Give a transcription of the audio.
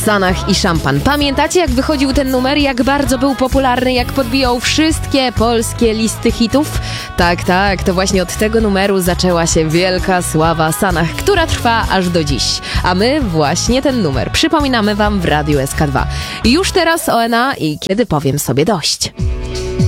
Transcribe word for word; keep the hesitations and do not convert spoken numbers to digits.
Sanach i Szampan. Pamiętacie, jak wychodził ten numer? Jak bardzo był popularny, jak podbijał wszystkie polskie listy hitów? Tak, tak, to właśnie od tego numeru zaczęła się wielka sława Sanach, która trwa aż do dziś. A my właśnie ten numer przypominamy wam w Radiu S K dwa. Już teraz O N A i Kiedy powiem sobie dość.